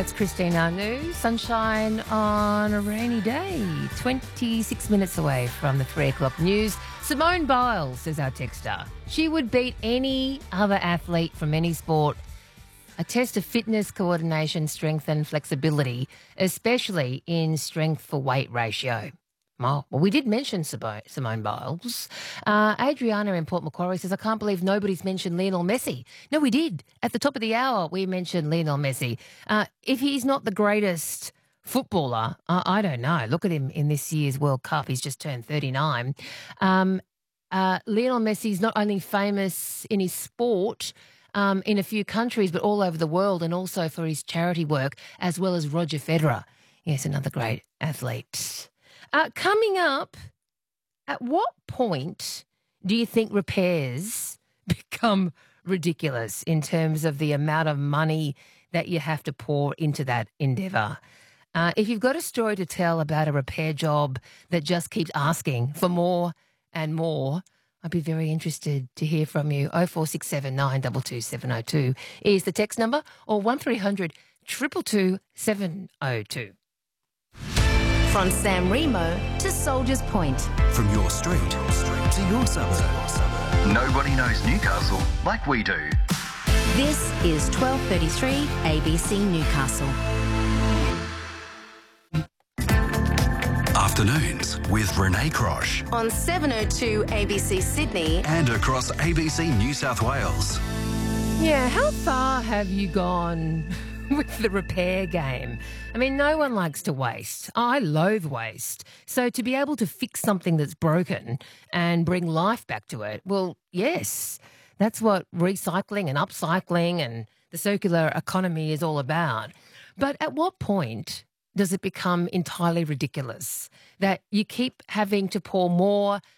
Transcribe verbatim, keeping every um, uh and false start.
That's Christine Anu. Sunshine on a rainy day. twenty-six minutes away from the three o'clock news. Simone Biles is our texter. She would beat any other athlete from any sport. A test of fitness, coordination, strength and flexibility, especially in strength for weight ratio. Well, we did mention Simone Biles. Uh, Adriana in Port Macquarie says, I can't believe nobody's mentioned Lionel Messi. No, we did. At the top of the hour, we mentioned Lionel Messi. Uh, if he's not the greatest footballer, uh, I don't know. Look at him in this year's World Cup. He's just turned thirty-nine. Um, uh, Lionel Messi's not only famous in his sport um, in a few countries, but all over the world, and also for his charity work, as well as Roger Federer. Yes, another great athlete. Uh, coming up, at what point do you think repairs become ridiculous in terms of the amount of money that you have to pour into that endeavour? Uh, if you've got a story to tell about a repair job that just keeps asking for more and more, I'd be very interested to hear from you. oh four six seven nine two two seven oh two is the text number, or one three hundred two two two seven oh two. From San Remo to Soldiers Point. From your street to your suburb. Nobody knows Newcastle like we do. This is twelve thirty-three A B C Newcastle. Afternoons with Renee Crosh. On seven oh two A B C Sydney. And across A B C New South Wales. Yeah, how far have you gone with the repair game? I mean, no one likes to waste. I loathe waste. So to be able to fix something that's broken and bring life back to it, well, yes, that's what recycling and upcycling and the circular economy is all about. But at what point does it become entirely ridiculous that you keep having to pour more